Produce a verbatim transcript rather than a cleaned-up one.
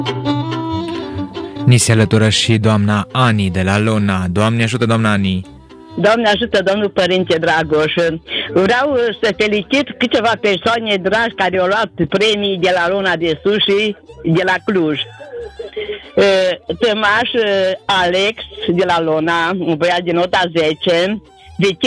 Ni se alătură și doamna Ani de la Lona. Doamne ajută, doamna Ani! Doamne ajută, domnul Părinte Dragoș! Vreau să felicit câteva persoane dragi care au luat premii de la Lona de Sushi de la Cluj. Tămaș Alex de la Lona, un băiat din nota zece,